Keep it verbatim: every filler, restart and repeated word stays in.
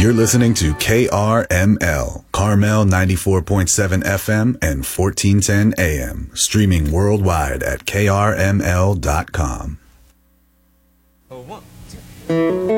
You're listening to K R M L, Carmel ninety-four point seven F M and fourteen ten A M, streaming worldwide at K R M L dot com. Oh, one, two.